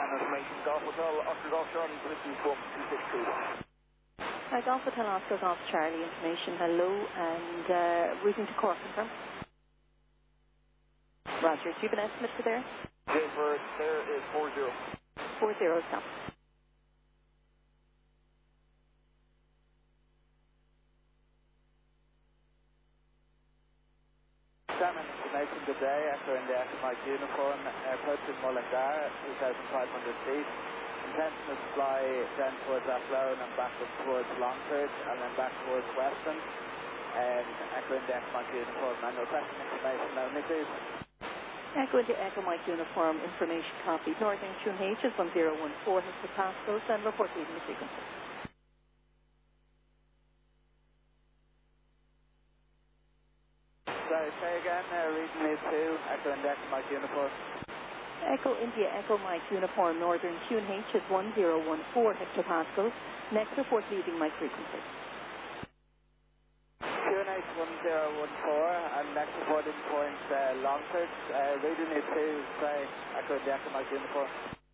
information, Golf Hotel, Oscar Golf Charlie, Whiskey 4262. Golf Hotel Oscar Golf Charlie information, hello, and routing to Cork, confirm. Roger, do you have an estimate for there? J for there is 40. 40, stop. Salmon information, good day, Echo in the Echo Mike uniform, approaching Mullingar, 2,500 feet. Intention is to fly down towards Athlone and back up towards Longford and then back towards Weston. Echo in the Echo Mike uniform, and requesting information only, please. Echo in the Echo Mike uniform, information copy. Northern Tune H is 1014 hectopascals and report leaving the frequency. Sorry, say again, region lead 2, Echo in the Echo Mike uniform. Echo India Echo Mike uniform, Northern Tune H is 1014 hectopascals. Next report leaving Mike frequency. Tune H 1014 and next reporting point Longford. Region lead 2, say Echo in the Echo Mike uniform.